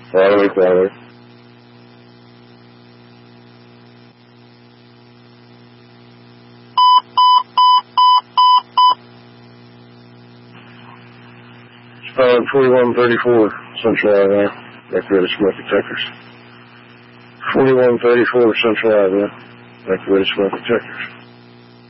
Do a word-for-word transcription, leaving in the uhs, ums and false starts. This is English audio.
Waterway, Waterway. Uh, forty-one thirty-four Central Avenue, activated smoke detectors. forty-one thirty-four Central Avenue, activated smoke detectors.